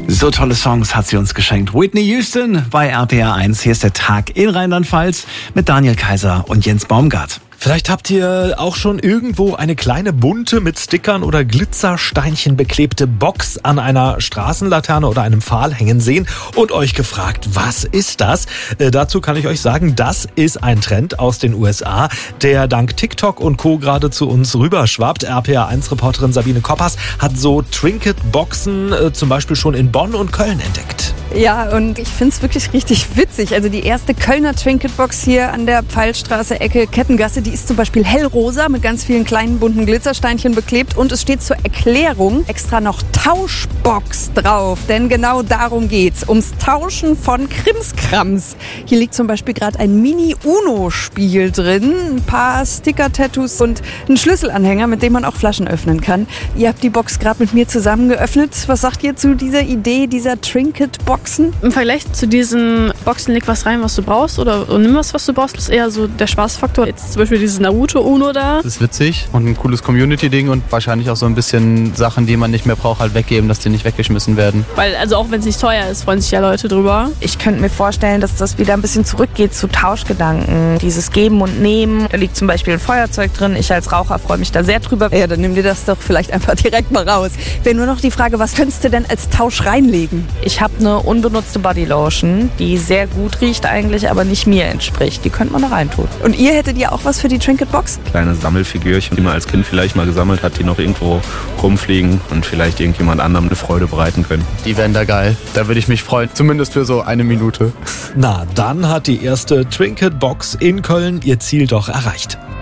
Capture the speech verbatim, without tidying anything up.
So tolle Songs hat sie uns geschenkt. Whitney Houston bei R P R eins. Hier ist der Tag in Rheinland-Pfalz mit Daniel Kaiser und Jens Baumgart. Vielleicht habt ihr auch schon irgendwo eine kleine bunte, mit Stickern oder Glitzersteinchen beklebte Box an einer Straßenlaterne oder einem Pfahl hängen sehen und euch gefragt, was ist das? Äh, dazu kann ich euch sagen, das ist ein Trend aus den U S A, der dank TikTok und Co. gerade zu uns rüberschwappt. R P R eins Reporterin Sabine Koppers hat so Trinket-Boxen äh, zum Beispiel schon in Bonn und Köln entdeckt. Ja, und ich finde es wirklich richtig witzig. Also die erste Kölner Trinket-Box hier an der Pfalzstraße, Ecke Kettengasse, die ist zum Beispiel hellrosa mit ganz vielen kleinen bunten Glitzersteinchen beklebt. Und es steht zur Erklärung extra noch Tauschbox drauf. Denn genau darum geht's. Ums Tauschen von Krimskrams. Hier liegt zum Beispiel gerade ein Mini-Uno-Spiel drin. Ein paar Sticker-Tattoos und ein Schlüsselanhänger, mit dem man auch Flaschen öffnen kann. Ihr habt die Box gerade mit mir zusammen geöffnet. Was sagt ihr zu dieser Idee, dieser Trinket-Box? Im Vergleich zu diesen Boxen leg was rein, was du brauchst oder nimm was, was du brauchst, ist eher so der Spaßfaktor. Jetzt zum Beispiel dieses Naruto-Uno da. Das ist witzig und ein cooles Community-Ding und wahrscheinlich auch so ein bisschen Sachen, die man nicht mehr braucht, halt weggeben, dass die nicht weggeschmissen werden. Weil, also auch wenn es nicht teuer ist, freuen sich ja Leute drüber. Ich könnte mir vorstellen, dass das wieder ein bisschen zurückgeht zu Tauschgedanken. Dieses Geben und Nehmen. Da liegt zum Beispiel ein Feuerzeug drin. Ich als Raucher freue mich da sehr drüber. Ja, dann nimm dir das doch vielleicht einfach direkt mal raus. Wäre nur noch die Frage, was könntest du denn als Tausch reinlegen? Ich habe eine unbenutzte Bodylotion, die sehr gut riecht eigentlich, aber nicht mir entspricht. Die könnte man da reintun. Und ihr hättet ja auch was für die Trinket-Box? Kleine Sammelfigürchen, die man als Kind vielleicht mal gesammelt hat, die noch irgendwo rumfliegen und vielleicht irgendjemand anderem eine Freude bereiten können. Die wären da geil. Da würde ich mich freuen. Zumindest für so eine Minute. Na, dann hat die erste Trinket-Box in Köln ihr Ziel doch erreicht.